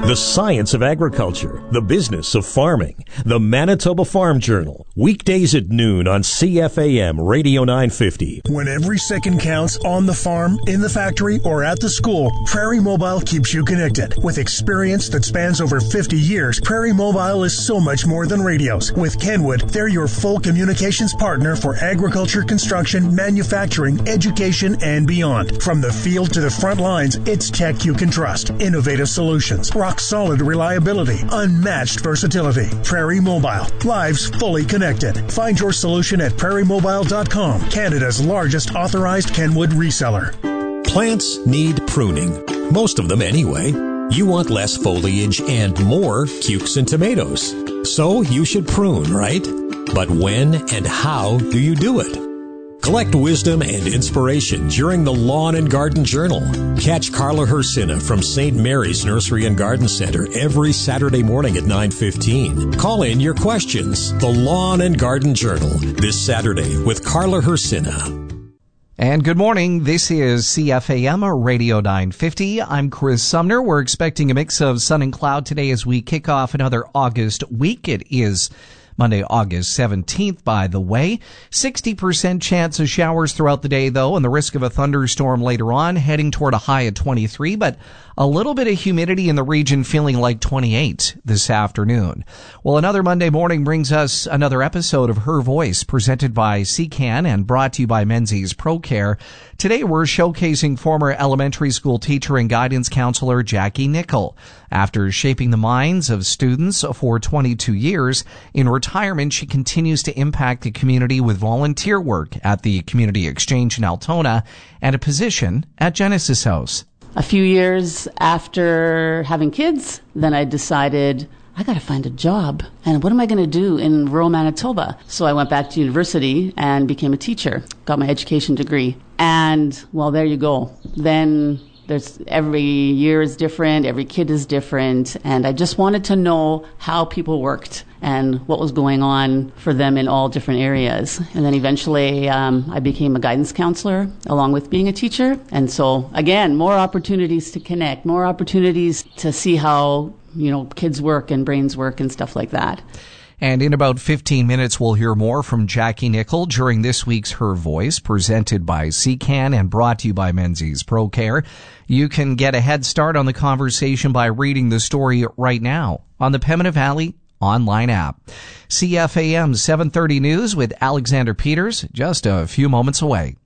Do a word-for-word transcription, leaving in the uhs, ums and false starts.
The science of agriculture, the business of farming, the Manitoba Farm Journal, weekdays at noon on C F A M Radio nine fifty. When every second counts on the farm, in the factory, or at the school, Prairie Mobile keeps you connected. With experience that spans over fifty years, Prairie Mobile is so much more than radios. With Kenwood, they're your full communications partner for agriculture, construction, manufacturing, education, and beyond. From the field to the front lines, it's tech you can trust. Innovative solutions, rock-solid reliability, unmatched versatility. Prairie Mobile. Lives fully connected. Find your solution at prairie mobile dot com, Canada's largest authorized Kenwood reseller. Plants need pruning. Most of them anyway. You want less foliage and more cukes and tomatoes. So you should prune, right? But when and how do you do it? Collect wisdom and inspiration during the Lawn and Garden Journal. Catch Carla Hersina from Saint Mary's Nursery and Garden Center every Saturday morning at nine fifteen. Call in your questions. The Lawn and Garden Journal this Saturday with Carla Hersina. And good morning. This is C F A M Radio nine fifty. I'm Chris Sumner. We're expecting a mix of sun and cloud today as we kick off another August week. It is Monday, August seventeenth, by the way. sixty percent chance of showers throughout the day, though, and the risk of a thunderstorm later on, heading toward a high of twenty-three, but a little bit of humidity in the region, feeling like twenty-eight this afternoon. Well, another Monday morning brings us another episode of Her Voice, presented by C C A N and brought to you by Menzies ProCare. Today, we're showcasing former elementary school teacher and guidance counselor Jackie Nickel. After shaping the minds of students for twenty-two years, in retirement, she continues to impact the community with volunteer work at the Community Exchange in Altona and a position at Genesis House. A few years after having kids, then I decided I got to find a job. And what am I going to do in rural Manitoba? So I went back to university and became a teacher, got my education degree. And, well, there you go. Then there's every year is different, every kid is different, and I just wanted to know how people worked and what was going on for them in all different areas. And then eventually um, I became a guidance counselor along with being a teacher. And so, again, more opportunities to connect, more opportunities to see how, you know, kids work and brains work and stuff like that. And in about fifteen minutes, we'll hear more from Jackie Nickel during this week's Her Voice, presented by C C A N and brought to you by Menzies ProCare. You can get a head start on the conversation by reading the story right now on the Pembina Valley online app. C F A M seven thirty News with Alexander Peters, just a few moments away.